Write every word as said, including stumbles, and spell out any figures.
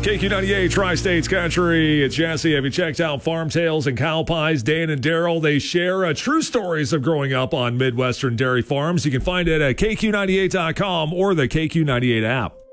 K Q ninety-eight, Tri-States Country. It's Jesse. Have you checked out Farm Tales and Cow Pies? Dan and Daryl, they share uh, true stories of growing up on Midwestern dairy farms. You can find it at K Q ninety-eight dot com or the K Q ninety-eight app.